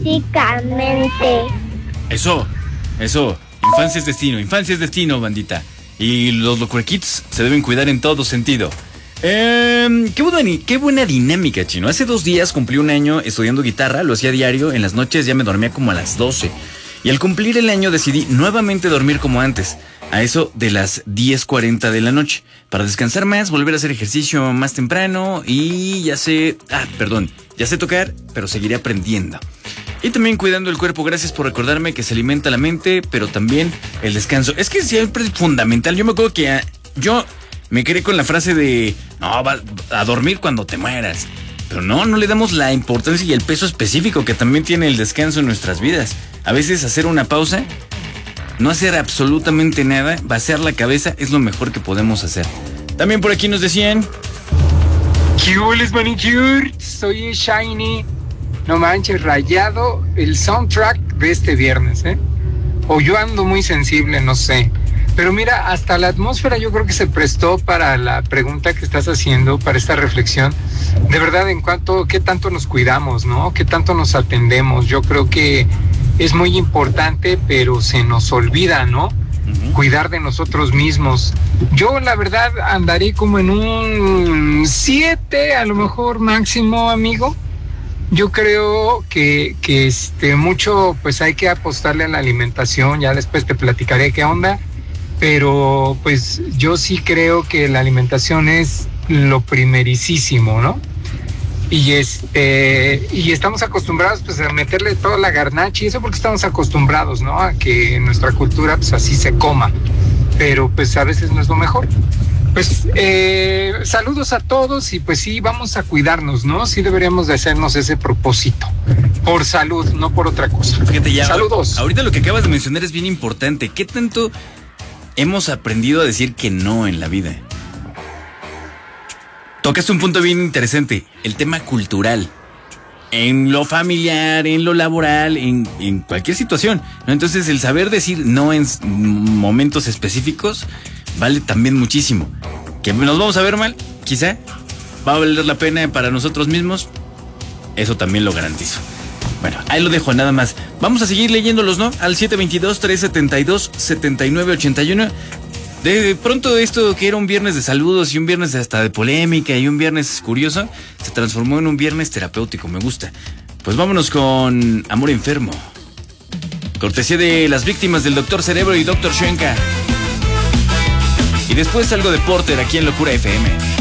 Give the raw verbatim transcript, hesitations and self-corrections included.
físicamente. Eso, eso. Infancia es destino, infancia es destino, bandita. Y los locurequitos se deben cuidar en todo sentido. Eh, qué, buena, qué buena dinámica, Chino. Hace dos días cumplí un año estudiando guitarra, lo hacía diario, en las noches ya me dormía como a las doce. Y al cumplir el año decidí nuevamente dormir como antes, a eso de las diez cuarenta de la noche, para descansar más, volver a hacer ejercicio más temprano y ya sé... Ah, perdón, ya sé tocar, pero seguiré aprendiendo. Y también cuidando el cuerpo. Gracias por recordarme que se alimenta la mente, pero también el descanso. Es que siempre es fundamental. Yo me acuerdo que yo me quedé con la frase de no, va a dormir cuando te mueras. Pero no, no le damos la importancia y el peso específico que también tiene el descanso en nuestras vidas. A veces hacer una pausa, no hacer absolutamente nada, vaciar la cabeza es lo mejor que podemos hacer. También por aquí nos decían... ¿Qué hueles, manicure? Soy Shiny. No manches, rayado el soundtrack de este viernes, ¿eh? O yo ando muy sensible, no sé. Pero mira, hasta la atmósfera yo creo que se prestó para la pregunta que estás haciendo, para esta reflexión. De verdad, en cuanto, ¿qué tanto nos cuidamos, no? ¿Qué tanto nos atendemos? Yo creo que es muy importante, pero se nos olvida, ¿no? Uh-huh. Cuidar de nosotros mismos. Yo, la verdad, andaré como en un siete, a lo mejor máximo, amigo. Yo creo que, que este, mucho pues hay que apostarle a la alimentación, ya después te platicaré qué onda, pero pues yo sí creo que la alimentación es lo primerísimo, ¿no? Y este y estamos acostumbrados pues a meterle toda la garnacha y eso porque estamos acostumbrados, ¿no? A que en nuestra cultura pues así se coma, pero pues a veces no es lo mejor. Pues eh, saludos a todos y pues sí, vamos a cuidarnos, ¿no? Sí deberíamos de hacernos ese propósito, por salud, no por otra cosa. Fíjate ya, saludos. Ahorita lo que acabas de mencionar es bien importante. ¿Qué tanto hemos aprendido a decir que no en la vida? Tocaste un punto bien interesante, el tema cultural. En lo familiar, en lo laboral, en, en cualquier situación, ¿no? Entonces el saber decir no en momentos específicos vale también muchísimo. Que nos vamos a ver mal, quizá. Va a valer la pena para nosotros mismos. Eso también lo garantizo. Bueno, ahí lo dejo nada más. Vamos a seguir leyéndolos, ¿no? Al siete veintidós, trescientos setenta y dos, setenta y nueve ochenta y uno. De pronto esto que era un viernes de saludos y un viernes hasta de polémica y un viernes curioso, se transformó en un viernes terapéutico, me gusta. Pues vámonos con Amor Enfermo. Cortesía de las víctimas del doctor Cerebro y doctor Shenka. Y después algo de Porter aquí en Locura F M.